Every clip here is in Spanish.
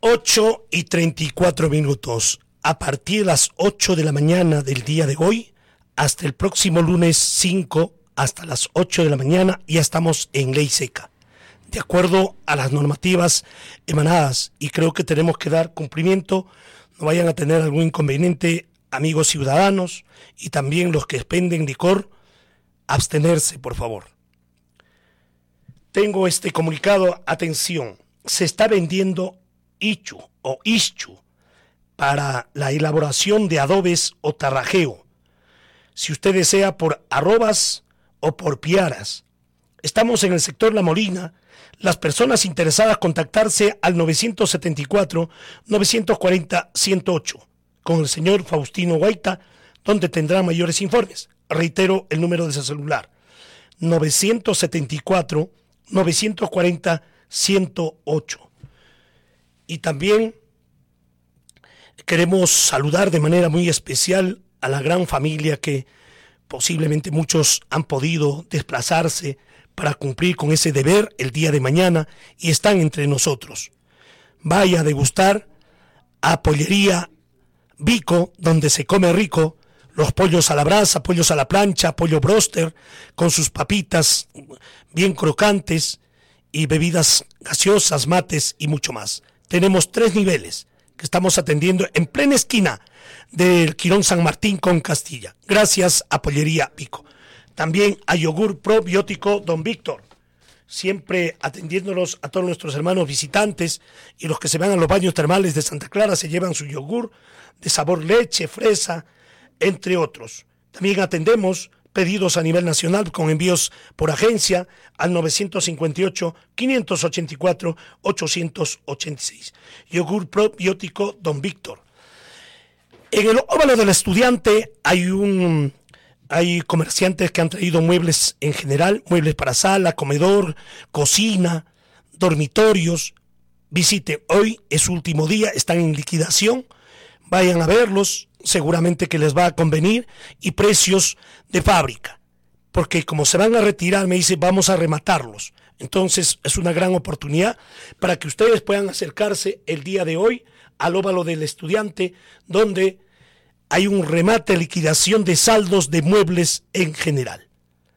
8:34. A partir de las 8 de la mañana del día de hoy, hasta el próximo lunes 5, hasta las 8 de la mañana, ya estamos en ley seca, de acuerdo a las normativas emanadas, y creo que tenemos que dar cumplimiento. No vayan a tener algún inconveniente, amigos ciudadanos, y también los que expenden licor, abstenerse, por favor. Tengo este comunicado, atención, se está vendiendo ichu o ischu para la elaboración de adobes o tarrajeo. Si usted desea por arrobas o por piaras. Estamos en el sector La Molina. Las personas interesadas contactarse al 974-940-108 con el señor Faustino Guaita, donde tendrá mayores informes. Reitero el número de su celular: 974-940-108. Y también queremos saludar de manera muy especial a la gran familia que posiblemente muchos han podido desplazarse para cumplir con ese deber el día de mañana y están entre nosotros. Vaya a degustar a Pollería Vico, donde se come rico, los pollos a la brasa, pollos a la plancha, pollo broster, con sus papitas bien crocantes y bebidas gaseosas, mates y mucho más. Tenemos 3 niveles que estamos atendiendo en plena esquina del Quirón San Martín con Castilla, gracias a Pollería Pico. También a Yogur Probiótico Don Víctor, siempre atendiéndonos a todos nuestros hermanos visitantes, y los que se van a los baños termales de Santa Clara se llevan su yogur de sabor leche, fresa, entre otros. También atendemos pedidos a nivel nacional con envíos por agencia al 954-584-886. Yogur Probiótico Don Víctor. En el óvalo del estudiante hay comerciantes que han traído muebles en general, muebles para sala, comedor, cocina, dormitorios. Visite, hoy es su último día, están en liquidación, vayan a verlos, seguramente que les va a convenir, y precios de fábrica, porque como se van a retirar, me dice, vamos a rematarlos. Entonces es una gran oportunidad para que ustedes puedan acercarse el día de hoy al óvalo del estudiante, donde hay un remate, liquidación de saldos de muebles en general.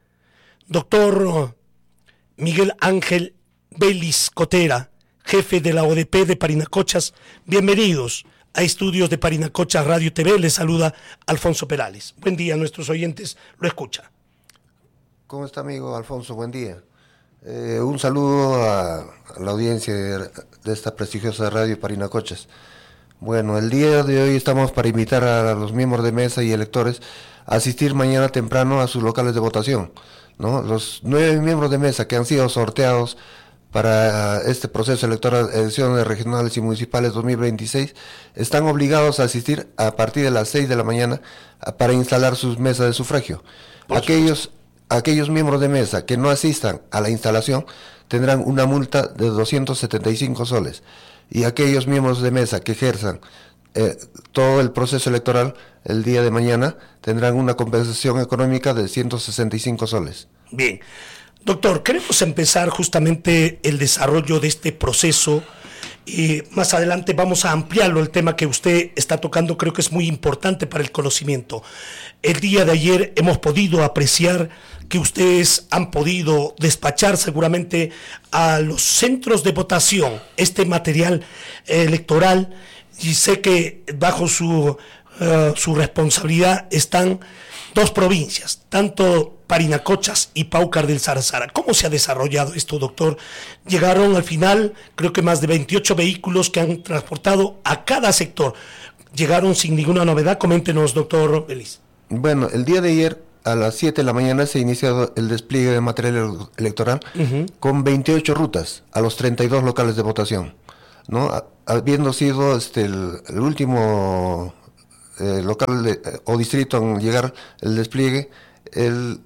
Doctor Miguel Ángel Vélez Cotera, jefe de la ODP de Parinacochas, bienvenidos a Estudios de Parinacochas Radio TV. Les saluda Alfonso Perales. Buen día, nuestros oyentes lo escuchan. ¿Cómo está, amigo Alfonso? Buen día. Un saludo a la audiencia de esta prestigiosa radio Parinacochas. Bueno, el día de hoy estamos para invitar a los miembros de mesa y electores a asistir mañana temprano a sus locales de votación, ¿no? Los 9 miembros de mesa que han sido sorteados para este proceso electoral, elecciones regionales y municipales 2026, están obligados a asistir a partir de las 6 de la mañana para instalar sus mesas de sufragio. Aquellos miembros de mesa que no asistan a la instalación tendrán una multa de 275 soles. Y aquellos miembros de mesa que ejerzan todo el proceso electoral el día de mañana tendrán una compensación económica de 165 soles. Bien, doctor, queremos empezar justamente el desarrollo de este proceso y más adelante vamos a ampliarlo. El tema que usted está tocando creo que es muy importante para el conocimiento. El día de ayer hemos podido apreciar que ustedes han podido despachar seguramente a los centros de votación este material electoral, y sé que bajo su responsabilidad están 2 provincias, tanto Parinacochas y Paucar del Sarazara. ¿Cómo se ha desarrollado esto, doctor? Llegaron al final, creo que más de 28 vehículos que han transportado a cada sector. Llegaron sin ninguna novedad. Coméntenos, doctor Vélez. Bueno, el día de ayer a las 7 de la mañana se ha iniciado el despliegue de material electoral con 28 rutas a los 32 locales de votación, ¿no? Habiendo sido el último local o distrito en llegar el despliegue, el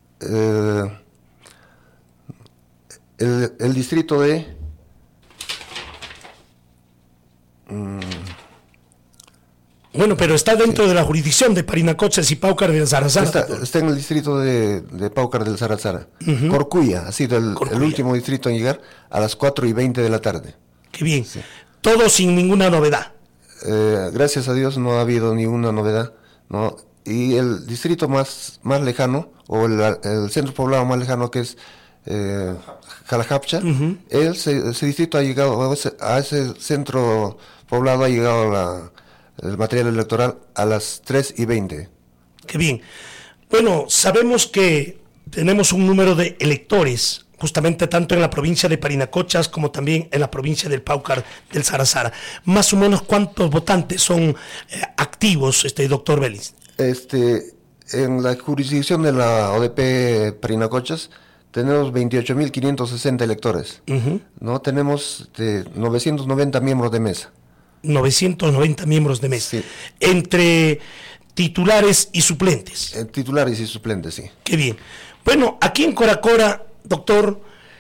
distrito de Bueno, pero está dentro de la jurisdicción de Parinacochas y Paucar del Sarazara. Está en el distrito de Paucar del Sarazara. Corcuya ha sido el último distrito en llegar a las 4:20 de la tarde. Qué bien. Sí. Todo sin ninguna novedad. Gracias a Dios no ha habido ninguna novedad, ¿no? Y el distrito más lejano, o el centro poblado más lejano, que es Jalajapcha, ese distrito ha llegado, a ese centro poblado ha llegado el material electoral a las 3:20. Qué bien. Bueno, sabemos que tenemos un número de electores, justamente tanto en la provincia de Parinacochas como también en la provincia del Paucar del Sarazara. Más o menos, ¿cuántos votantes son activos, doctor Vélez? En la jurisdicción de la ODP Parinacochas tenemos 28.560 electores, ¿no? Tenemos 990 miembros de mesa. 990 miembros de mesa. Sí. Entre titulares y suplentes. Titulares y suplentes, sí. Qué bien. Bueno, aquí en Coracora, doctor,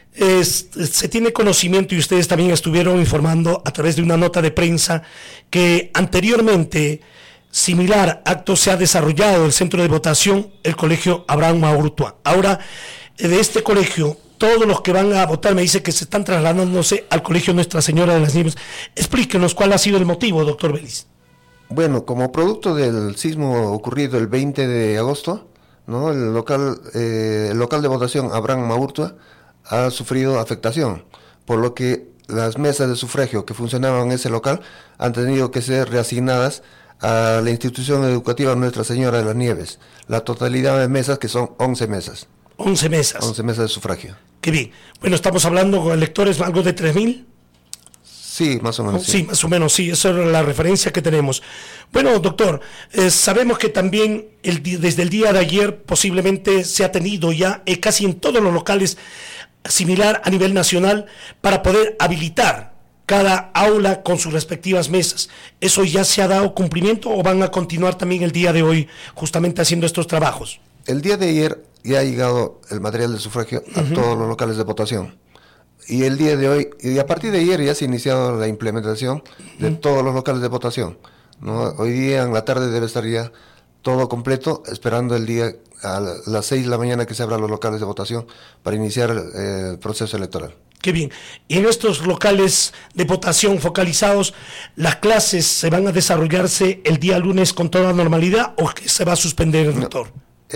se tiene conocimiento, y ustedes también estuvieron informando a través de una nota de prensa, que anteriormente similar acto se ha desarrollado en el centro de votación, el colegio Abraham Maurtua. Ahora, de este colegio, todos los que van a votar me dicen que se están trasladándose al colegio Nuestra Señora de las Nieves. Explíquenos cuál ha sido el motivo, doctor Vélez. Bueno, como producto del sismo ocurrido el 20 de agosto, ¿no? El local de votación Abraham Maurtua ha sufrido afectación, por lo que las mesas de sufragio que funcionaban en ese local han tenido que ser reasignadas a la institución educativa Nuestra Señora de las Nieves. La totalidad de mesas, que son 11 mesas. 11 mesas. 11 mesas de sufragio. Qué bien. Bueno, estamos hablando con electores, algo de 3.000. Sí, más o menos. Sí, más o menos, sí, esa es la referencia que tenemos. Bueno, doctor, sabemos que también desde el día de ayer posiblemente se ha tenido ya casi en todos los locales similar a nivel nacional para poder habilitar cada aula con sus respectivas mesas. ¿Eso ya se ha dado cumplimiento o van a continuar también el día de hoy justamente haciendo estos trabajos? El día de ayer ya ha llegado el material de sufragio a todos los locales de votación. Y el día de hoy, y a partir de ayer ya se ha iniciado la implementación de todos los locales de votación, ¿no? Hoy día en la tarde debe estar ya todo completo, esperando el día a las 6 de la mañana que se abran los locales de votación para iniciar el proceso electoral. Qué bien. Y en estos locales de votación focalizados, ¿las clases se van a desarrollarse el día lunes con toda normalidad o que se va a suspender, doctor?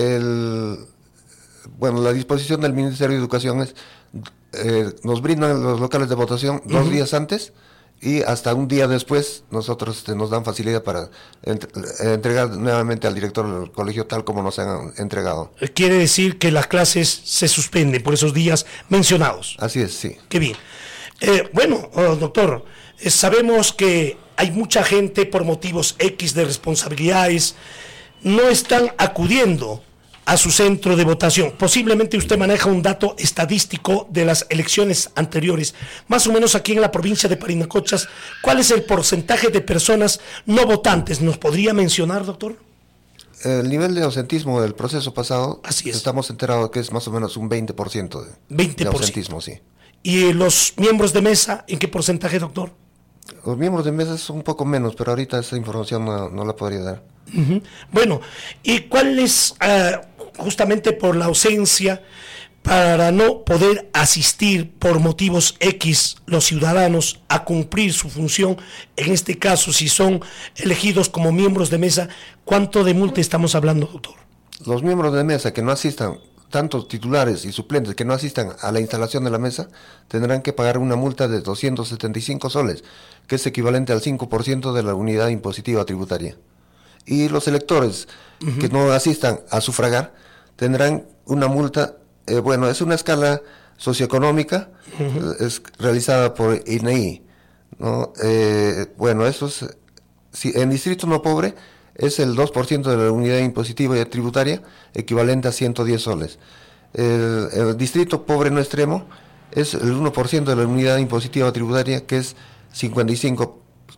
Bueno, la disposición del Ministerio de Educación es, nos brindan los locales de votación 2 días antes y hasta un día después nosotros nos dan facilidad para entregar nuevamente al director del colegio tal como nos han entregado. Quiere decir que las clases se suspenden por esos días mencionados. Así es, sí. Qué bien. Bueno, doctor, sabemos que hay mucha gente por motivos X de responsabilidades, no están acudiendo a su centro de votación. Posiblemente usted maneja un dato estadístico de las elecciones anteriores. Más o menos aquí en la provincia de Parinacochas, ¿cuál es el porcentaje de personas no votantes? ¿Nos podría mencionar, doctor? El nivel de ausentismo del proceso pasado, así es, estamos enterados que es más o menos un 20%. 20%. De ausentismo, sí. ¿Y los miembros de mesa, en qué porcentaje, doctor? Los miembros de mesa es un poco menos, pero ahorita esa información no la podría dar. Bueno, ¿y cuál es justamente por la ausencia, para no poder asistir por motivos X los ciudadanos a cumplir su función, en este caso si son elegidos como miembros de mesa, cuánto de multa estamos hablando, doctor? Los miembros de mesa que no asistan, tanto titulares y suplentes que no asistan a la instalación de la mesa, tendrán que pagar una multa de 275 soles, que es equivalente al 5% de la unidad impositiva tributaria. Y los electores que no asistan a sufragar tendrán una multa, bueno, es una escala socioeconómica, es realizada por INEI, ¿no? Bueno, eso es, si en distrito no pobre, es el 2% de la unidad impositiva y tributaria, equivalente a 110 soles. El distrito pobre no extremo es el 1% de la unidad impositiva tributaria, que es 55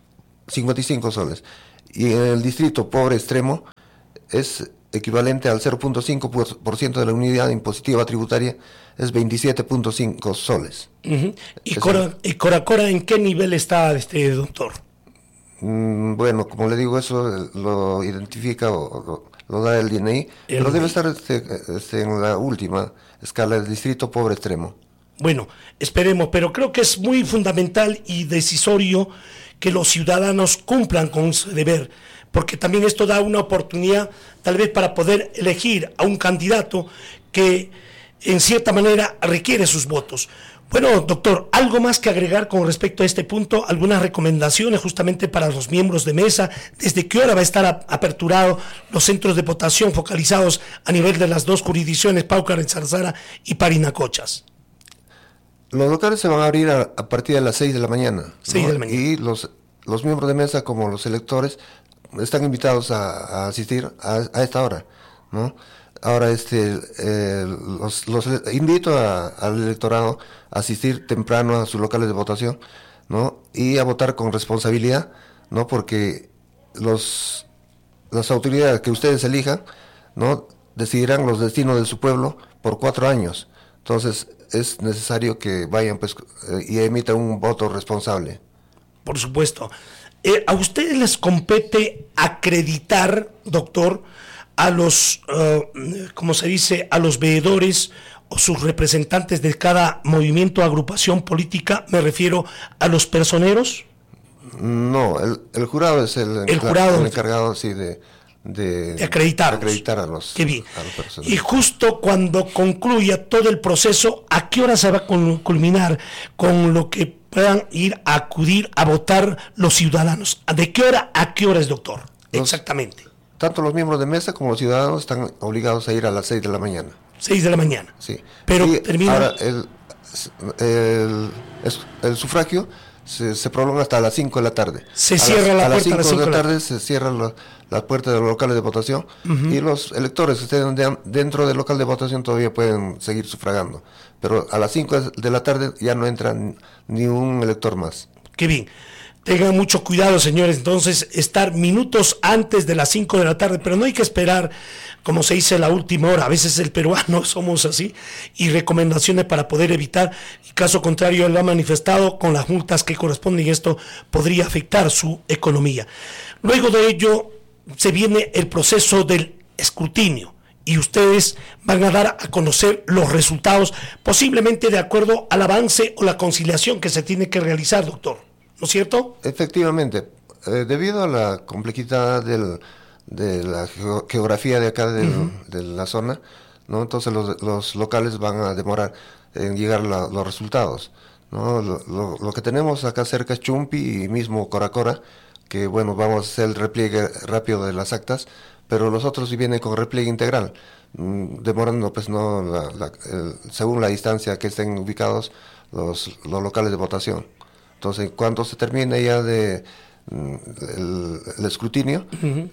soles. Y en el distrito pobre extremo es equivalente al 0.5% de la unidad impositiva tributaria, es 27.5 soles. ¿Y Coracora en qué nivel está, doctor? Bueno, como le digo, eso lo identifica o lo da el DNI, pero debe estar en la última escala del distrito pobre extremo. Bueno, esperemos, pero creo que es muy fundamental y decisorio que los ciudadanos cumplan con su deber, porque también esto da una oportunidad tal vez para poder elegir a un candidato que en cierta manera requiere sus votos. Bueno, doctor, ¿algo más que agregar con respecto a este punto? ¿Algunas recomendaciones justamente para los miembros de mesa? ¿Desde qué hora va a estar aperturado los centros de votación focalizados a nivel de las dos jurisdicciones, Paucar, Enzarzara y Parinacochas? Los locales se van a abrir a partir de las 6 de la mañana. 6 de la mañana. Y los miembros de mesa, como los electores, están invitados a asistir a esta hora, ¿no? Ahora, los invito al electorado a asistir temprano a sus locales de votación, ¿no? Y a votar con responsabilidad, ¿no? Porque las autoridades que ustedes elijan, ¿no? Decidirán los destinos de su pueblo por 4 años. Entonces, es necesario que vayan, pues, y emitan un voto responsable. Por supuesto. ¿A ustedes les compete acreditar, doctor, a los, como se dice, a los veedores o sus representantes de cada movimiento o agrupación política? Me refiero a los personeros. No, el jurado es el encargado, sí, de acreditar a los, Qué bien. A los personeros. Y justo cuando concluya todo el proceso, ¿a qué hora se va a culminar con lo que puedan ir a acudir a votar los ciudadanos? ¿De qué hora a qué hora es, doctor? Exactamente. Tanto los miembros de mesa como los ciudadanos están obligados a ir a las 6 de la mañana. 6 de la mañana. Sí. Pero y termina. Ahora, el sufragio se prolonga hasta las 5 de la tarde. Se cierra la puerta a las 5 de la tarde. Se cierran las puertas de los locales de votación, y los electores que estén dentro del local de votación todavía pueden seguir sufragando. Pero a las 5 de la tarde ya no entra ni un elector más. Qué bien. Tengan mucho cuidado, señores, entonces estar minutos antes de las 5 de la tarde, pero no hay que esperar, como se dice, la última hora. A veces el peruano somos así, y recomendaciones para poder evitar, y caso contrario, él lo ha manifestado con las multas que corresponden, y esto podría afectar su economía. Luego de ello se viene el proceso del escrutinio, y ustedes van a dar a conocer los resultados, posiblemente de acuerdo al avance o la conciliación que se tiene que realizar, doctor. ¿No es cierto? Efectivamente, debido a la complejidad de la geografía de acá de la zona, ¿no? Entonces los locales van a demorar en llegar los resultados, ¿no? Lo que tenemos acá cerca es Chumpi y mismo Coracora, que bueno, vamos a hacer el repliegue rápido de las actas, pero los otros sí vienen con repliegue integral, demorando, pues, no según la distancia que estén ubicados los locales de votación. Entonces, cuando se termine ya el escrutinio,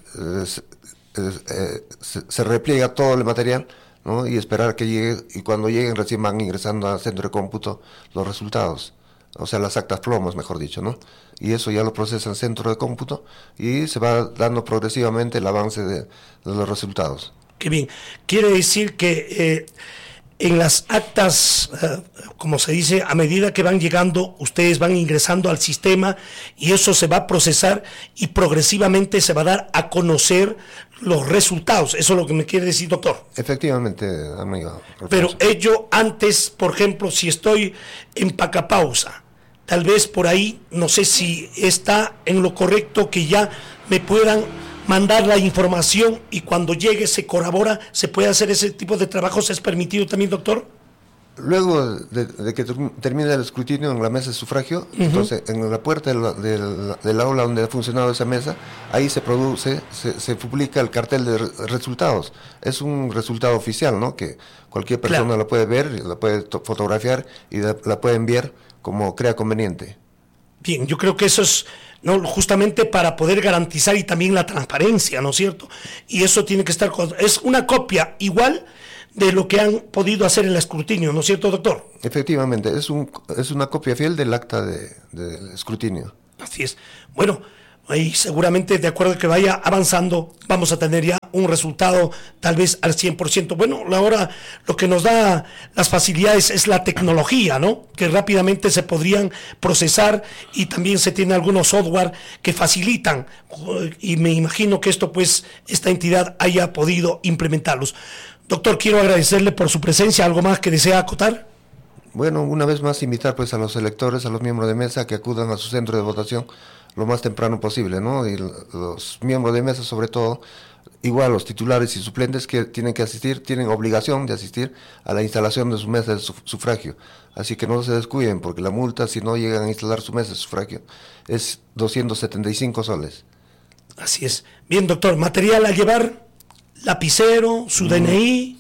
se repliega todo el material, ¿no? Y esperar que llegue, y cuando lleguen recién van ingresando al centro de cómputo los resultados, o sea, las actas plomos, mejor dicho, ¿no? Y eso ya lo procesa el centro de cómputo y se va dando progresivamente el avance de los resultados. Qué bien. Quiere decir que en las actas, como se dice, a medida que van llegando, ustedes van ingresando al sistema y eso se va a procesar y progresivamente se va a dar a conocer los resultados. Eso es lo que me quiere decir, doctor. Efectivamente, amigo. Pero ello antes, por ejemplo, si estoy en Pacapausa, tal vez por ahí, no sé si está en lo correcto que ya me puedan mandar la información y cuando llegue se corrobora, se puede hacer ese tipo de trabajos. ¿Es permitido también, doctor? Luego de que termine el escrutinio en la mesa de sufragio, entonces en la puerta del aula donde ha funcionado esa mesa, ahí se publica el cartel de resultados. Es un resultado oficial, ¿no? Que cualquier persona la puede ver, la puede fotografiar y la puede enviar como crea conveniente. Bien, yo creo que eso es, ¿no?, justamente para poder garantizar y también la transparencia, ¿no es cierto? Y eso tiene que estar, es una copia igual de lo que han podido hacer en el escrutinio, ¿no es cierto, doctor? Efectivamente, es una copia fiel del acta del escrutinio. Así es. Bueno, ahí seguramente, de acuerdo a que vaya avanzando, vamos a tener ya un resultado tal vez al 100%. Bueno, ahora lo que nos da las facilidades es la tecnología, ¿no? Que rápidamente se podrían procesar y también se tiene algunos software que facilitan, y me imagino que esto, pues, esta entidad haya podido implementarlos. Doctor, quiero agradecerle por su presencia. ¿Algo más que desea acotar? Bueno, una vez más invitar pues a los electores, a los miembros de mesa que acudan a su centro de votación lo más temprano posible, ¿no? Y los miembros de mesa, sobre todo, igual los titulares y suplentes que tienen que asistir, tienen obligación de asistir a la instalación de su mesa de sufragio. Así que no se descuiden, porque la multa, si no llegan a instalar su mesa de sufragio, es 275 soles. Así es. Bien, doctor, material a llevar, lapicero, su DNI.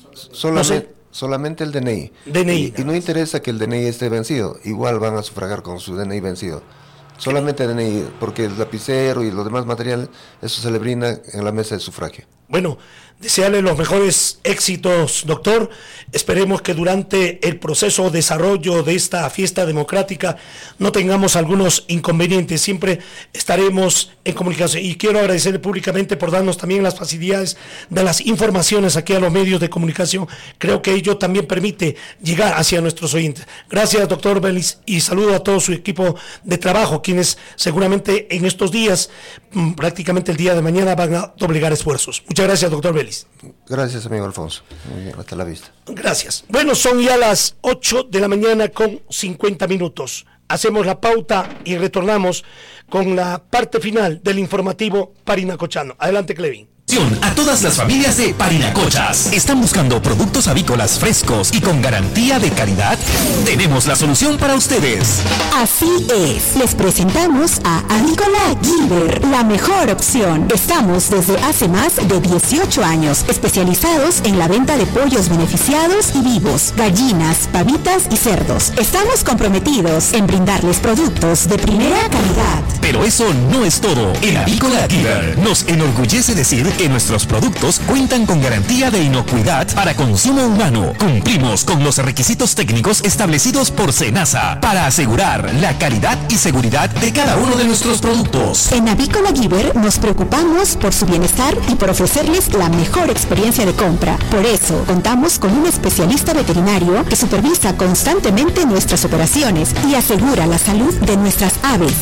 Solamente el DNI. Y no interesa que el DNI esté vencido, igual van a sufragar con su DNI vencido. Solamente DNI, porque el lapicero y los demás materiales, eso se le brinda en la mesa de sufragio. Bueno, desearle los mejores éxitos, doctor. Esperemos que durante el proceso de desarrollo de esta fiesta democrática no tengamos algunos inconvenientes. Siempre estaremos en comunicación. Y quiero agradecerle públicamente por darnos también las facilidades de las informaciones aquí a los medios de comunicación. Creo que ello también permite llegar hacia nuestros oyentes. Gracias, doctor Vélez, y saludo a todo su equipo de trabajo, quienes seguramente en estos días, prácticamente el día de mañana, van a doblegar esfuerzos. Muchas gracias, doctor Vélez. Gracias, amigo Alfonso. Muy bien, hasta la vista. Gracias. Bueno, son ya las 8 de la mañana con 50 minutos. Hacemos la pauta y retornamos con la parte final del informativo parinacochano. Adelante, Clevin. A todas las familias de Parinacochas. ¿Están buscando productos avícolas frescos y con garantía de calidad? Tenemos la solución para ustedes. Así es. Les presentamos a Avícola Gilbert, la mejor opción. Estamos desde hace más de 18 años especializados en la venta de pollos beneficiados y vivos, gallinas, pavitas y cerdos. Estamos comprometidos en brindarles productos de primera calidad. Pero eso no es todo. En Avícola Gilbert nos enorgullece decir que nuestros productos cuentan con garantía de inocuidad para consumo humano. Cumplimos con los requisitos técnicos establecidos por SENASA para asegurar la calidad y seguridad de cada uno de nuestros productos. En Avícola Gilbert nos preocupamos por su bienestar y por ofrecerles la mejor experiencia de compra. Por eso, contamos con un especialista veterinario que supervisa constantemente nuestras operaciones y asegura la salud de nuestras aves.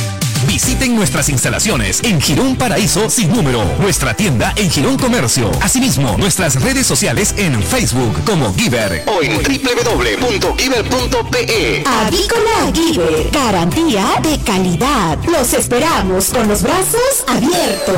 Visiten nuestras instalaciones en Girón Paraíso sin número, nuestra tienda en Girón Comercio. Asimismo, nuestras redes sociales en Facebook como Giver o en www.giver.pe. Avícola Gilbert, garantía de calidad. Los esperamos con los brazos abiertos.